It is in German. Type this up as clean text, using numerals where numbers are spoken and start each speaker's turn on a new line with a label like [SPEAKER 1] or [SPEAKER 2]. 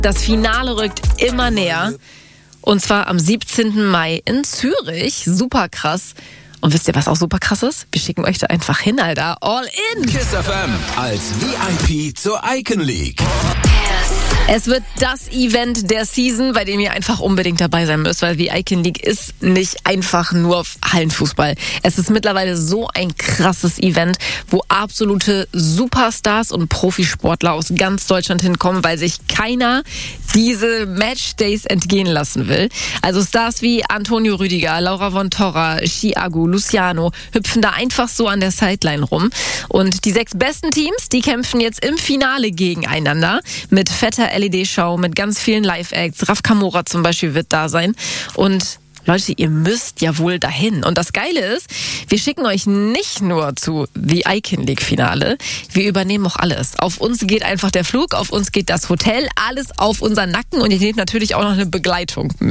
[SPEAKER 1] Das Finale rückt immer näher. Und zwar am 17. Mai in Zürich. Super krass. Und wisst ihr, was auch super krass ist? Wir schicken euch da einfach hin, Alter. All in!
[SPEAKER 2] KISS FM als VIP zur Icon League.
[SPEAKER 1] Es wird das Event der Season, bei dem ihr einfach unbedingt dabei sein müsst, weil die Icon League ist nicht einfach nur Hallenfußball. Es ist mittlerweile so ein krasses Event, wo absolute Superstars und Profisportler aus ganz Deutschland hinkommen, weil sich keiner diese Matchdays entgehen lassen will. Also Stars wie Antonio Rüdiger, Laura von Torra, Chiago, Luciano hüpfen da einfach so an der Sideline rum. Und die 6 besten Teams, die kämpfen jetzt im Finale gegeneinander mit fetter LED-Show, mit ganz vielen Live-Acts. Raf Kamora zum Beispiel wird da sein. Und Leute, ihr müsst ja wohl dahin. Und das Geile ist, wir schicken euch nicht nur zu The Icon League Finale, wir übernehmen auch alles. Auf uns geht einfach der Flug, auf uns geht das Hotel, alles auf unseren Nacken und ihr nehmt natürlich auch noch eine Begleitung mit.